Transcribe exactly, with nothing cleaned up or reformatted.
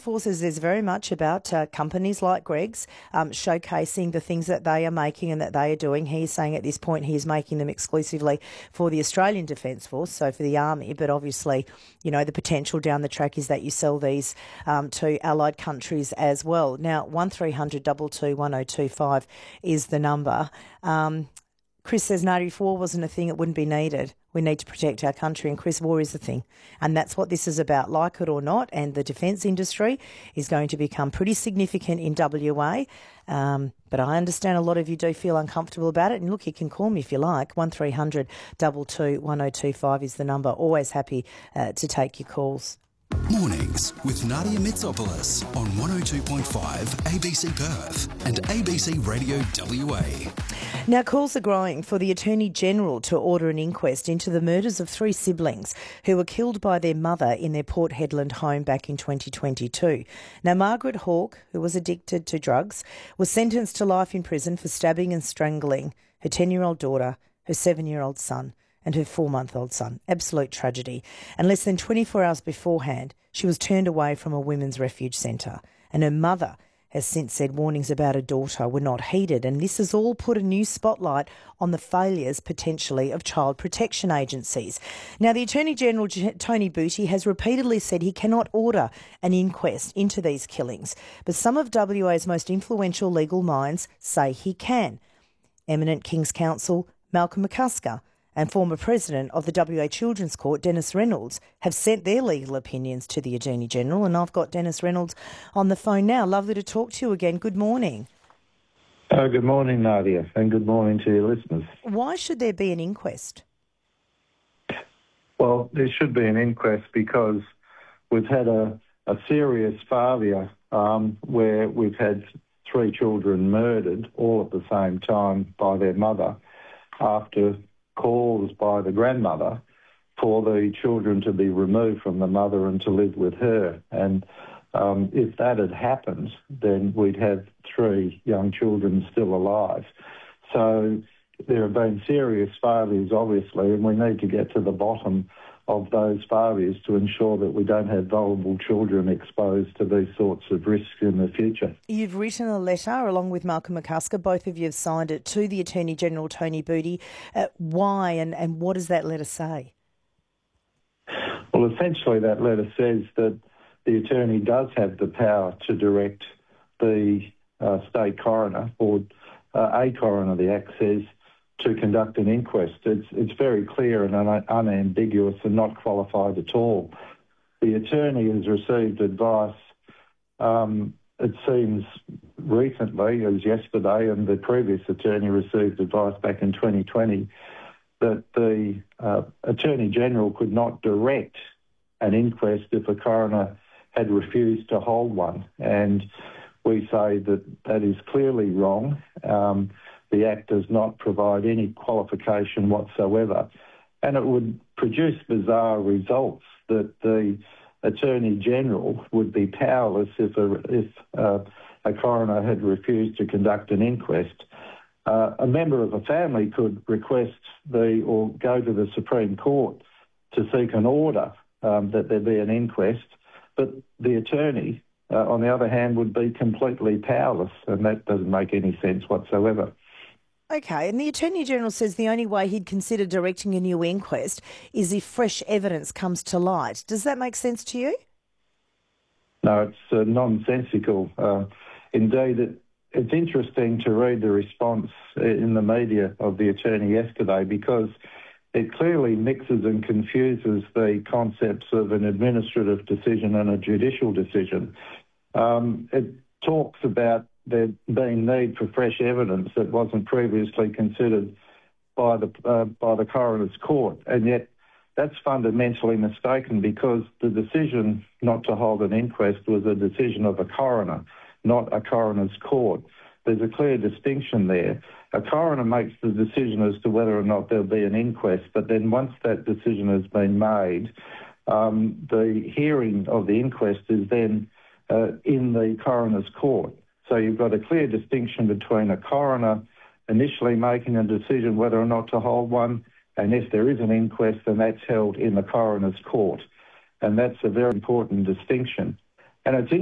Forces is very much about uh, companies like Greg's um, showcasing the things that they are making and that they are doing. He's saying at this point he is making them exclusively for the Australian Defence Force, so for the Army, but obviously, you know, the potential down the track is that you sell these um, to allied countries as well. Now, one three hundred two two one oh two five is the number. Um, Chris says, no, if war wasn't a thing, it wouldn't be needed. We need to protect our country. And Chris, war is the thing. And that's what this is about, like it or not. And the defence industry is going to become pretty significant in W A. Um, but I understand a lot of you do feel uncomfortable about it. And look, you can call me if you like. one three hundred two two one oh two five is the number. Always happy uh, to take your calls. Mornings with Nadia Mitsopoulos on one oh two point five A B C Perth and A B C Radio W A. Now, calls are growing for the Attorney-General to order an inquest into the murders of three siblings who were killed by their mother in their Port Hedland home back in twenty twenty-two. Now, Margaret Hawke, who was addicted to drugs, was sentenced to life in prison for stabbing and strangling her ten-year-old daughter, her seven-year-old son, and her four-month-old son. Absolute tragedy. And less than twenty-four hours beforehand, she was turned away from a women's refuge centre. And her mother has since said warnings about her daughter were not heeded. And this has all put a new spotlight on the failures, potentially, of child protection agencies. Now, the Attorney-General, Tony Butty, has repeatedly said he cannot order an inquest into these killings. But some of W A's most influential legal minds say he can. Eminent King's Counsel Malcolm McCusker and former President of the W A Children's Court, Dennis Reynolds, have sent their legal opinions to the Attorney-General, and I've got Dennis Reynolds on the phone now. Lovely to talk to you again. Good morning. Oh, good morning, Nadia, and good morning to your listeners. Why should there be an inquest? Well, there should be an inquest because we've had a, a serious failure um, where we've had three children murdered all at the same time by their mother after calls by the grandmother for the children to be removed from the mother and to live with her. And um, if that had happened, then we'd have three young children still alive. So there have been serious failures, obviously, and we need to get to the bottom of those failures to ensure that we don't have vulnerable children exposed to these sorts of risks in the future. You've written a letter along with Malcolm McCusker, both of you have signed it, to the Attorney-General, Tony Butty. Uh, why and, and what does that letter say? Well, essentially that letter says that the Attorney does have the power to direct the uh, state coroner, or uh, a coroner, the Act says, to conduct an inquest. It's, it's very clear and un- unambiguous and not qualified at all. The Attorney has received advice, um, it seems recently, as yesterday, and the previous Attorney received advice back in twenty twenty, that the uh, Attorney-General could not direct an inquest if a coroner had refused to hold one. And we say that that is clearly wrong. Um, The Act does not provide any qualification whatsoever, and it would produce bizarre results that the Attorney-General would be powerless if a, if, uh, a coroner had refused to conduct an inquest. Uh, a member of a family could request the or go to the Supreme Court to seek an order um, that there be an inquest, but the Attorney, uh, on the other hand, would be completely powerless, and that doesn't make any sense whatsoever. Okay, and the Attorney-General says the only way he'd consider directing a new inquest is if fresh evidence comes to light. Does that make sense to you? No, it's uh, nonsensical. Uh, indeed, it, it's interesting to read the response in the media of the Attorney yesterday because it clearly mixes and confuses the concepts of an administrative decision and a judicial decision. Um, it talks about there being need for fresh evidence that wasn't previously considered by the uh, by the coroner's court, and yet that's fundamentally mistaken because the decision not to hold an inquest was a decision of a coroner, not a coroner's court. There's a clear distinction there. A coroner makes the decision as to whether or not there'll be an inquest, but then once that decision has been made, um, the hearing of the inquest is then uh, in the coroner's court. So you've got a clear distinction between a coroner initially making a decision whether or not to hold one, and if there is an inquest, then that's held in the coroner's court. And that's a very important distinction. And it's